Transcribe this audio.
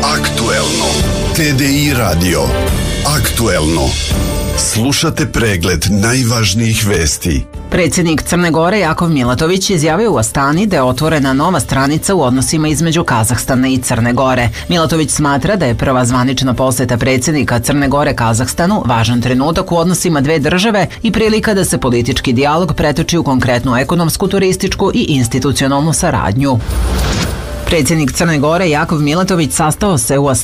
Aktuelno. TDI radio. Aktuelno. Slušate pregled najvažnijih vesti. Predsjednik Crne Gore Jakov Milatović izjavio u Astani da je otvorena nova stranica u odnosima između Kazahstana i Crne Gore. Milatović smatra da je prva zvanična posjeta predsjednika Crne Gore Kazahstanu važan trenutak u odnosima dve države i prilika da se politički dijalog pretoči u konkretnu ekonomsku, turističku i institucionalnu saradnju. Predsjednik Crne Gore Jakov Milatović sastao se u Astani